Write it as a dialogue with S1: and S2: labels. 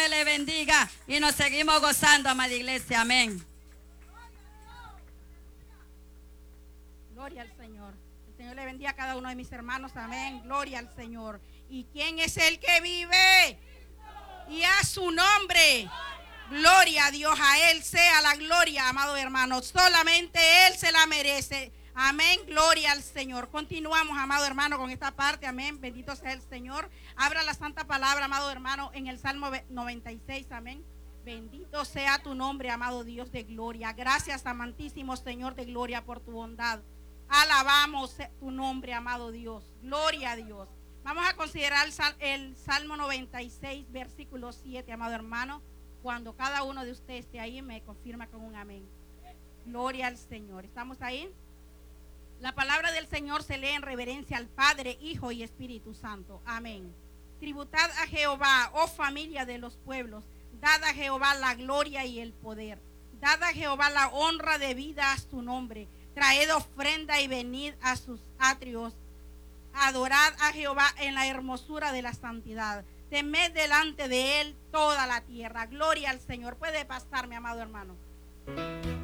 S1: me le bendiga y nos seguimos gozando, amada iglesia. Amén.
S2: Gloria al Señor. El Señor le bendiga a cada uno de mis hermanos. Amén. Gloria al Señor. ¿Y quién es el que vive? Y a su nombre. Gloria a Dios. A Él sea la gloria, amado hermano. Solamente Él se la merece. Amén. Gloria al Señor. Continuamos, amado hermano, con esta parte. Amén. Bendito sea el Señor. Abra la santa palabra, amado hermano, en el Salmo 96. Amén. Bendito sea tu nombre, amado Dios de gloria. Gracias, amantísimo Señor de gloria, por tu bondad. Alabamos tu nombre, amado Dios. Gloria a Dios. Vamos a considerar el Salmo 96, versículo 7, amado hermano. Cuando cada uno de ustedes esté ahí, me confirma con un amén. Gloria al Señor. ¿Estamos ahí? La palabra del Señor se lee en reverencia al Padre, Hijo y Espíritu Santo. Amén. Tributad a Jehová, oh familia de los pueblos. Dad a Jehová la gloria y el poder. Dad a Jehová la honra debida a su nombre. Traed ofrenda y venid a sus atrios. Adorad a Jehová en la hermosura de la santidad. Temed delante de él toda la tierra. Gloria al Señor. Puede pasar, mi amado hermano.